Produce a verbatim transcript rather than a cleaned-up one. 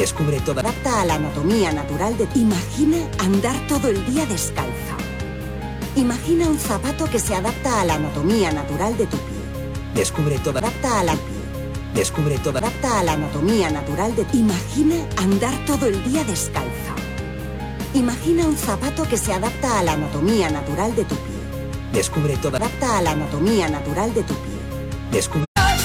Descubre todo. Adapta a la anatomía natural de... Imagina andar todo el día descalza. Imagina un zapato que se adapta a la anatomía natural de tu pie. Descubre todo. Adapta a la pie. Descubre todo. Adapta a la anatomía natural de... Imagina andar todo el día descalza. Imagina un zapato que se adapta a la anatomía natural de tu pie. Descubre todo. Adapta a la anatomía natural de tu pie. Descubre